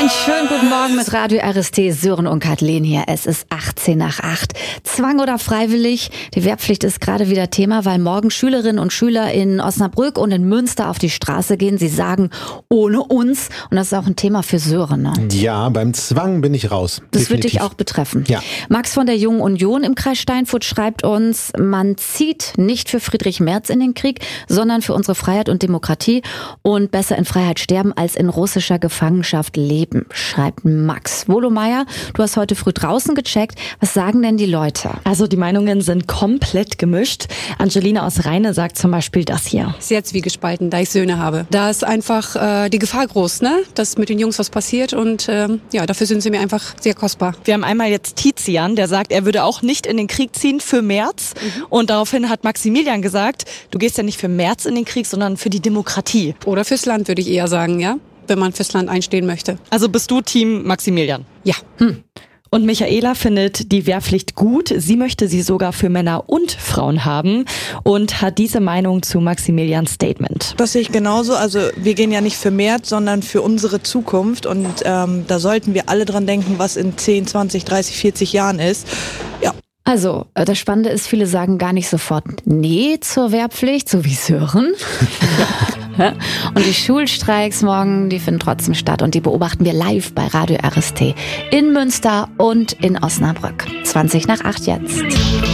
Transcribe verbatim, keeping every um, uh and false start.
Einen schönen guten Morgen mit Radio R S T, Sören und Kathleen hier. Es ist achtzehn nach acht. Zwang oder freiwillig? Die Wehrpflicht ist gerade wieder Thema, weil morgen Schülerinnen und Schüler in Osnabrück und in Münster auf die Straße gehen. Sie sagen, ohne uns. Und das ist auch ein Thema für Sören. Ne? Ja, beim Zwang bin ich raus. Das Definitiv. wird dich auch betreffen. Ja. Max von der Jungen Union im Kreis Steinfurt schreibt uns, man zieht nicht für Friedrich Merz in den Krieg, sondern für unsere Freiheit und Demokratie und besser in Freiheit sterben als in russischer Gefangenschaft leben, schreibt Max. Wolomeyer, du hast heute früh draußen gecheckt. Was sagen denn die Leute? Also die Meinungen sind komplett gemischt. Angelina aus Rheine sagt zum Beispiel das hier. Sehr zwiegespalten, da ich Söhne habe. Da ist einfach äh, die Gefahr groß, ne? dass mit den Jungs was passiert und ähm, ja, dafür sind sie mir einfach sehr kostbar. Wir haben einmal jetzt Tizian, der sagt, er würde auch nicht in den Krieg ziehen für Merz. Mhm. Und daraufhin hat Maximilian gesagt, du gehst ja nicht für Merz in den Krieg, sondern für die Demokratie. Oder fürs Land, würde ich eher sagen, ja, wenn man fürs Land einstehen möchte. Also bist du Team Maximilian? Ja. Hm. Und Michaela findet die Wehrpflicht gut. Sie möchte sie sogar für Männer und Frauen haben und hat diese Meinung zu Maximilians Statement. Das sehe ich genauso. Also wir gehen ja nicht für Merz, sondern für unsere Zukunft. Und ähm, da sollten wir alle dran denken, was in zehn, zwanzig, dreißig, vierzig Jahren ist. Ja. Also, das Spannende ist, viele sagen gar nicht sofort Nee zur Wehrpflicht, so wie Sören. Und die Schulstreiks morgen, die finden trotzdem statt und die beobachten wir live bei Radio R S T in Münster und in Osnabrück. zwanzig nach acht jetzt.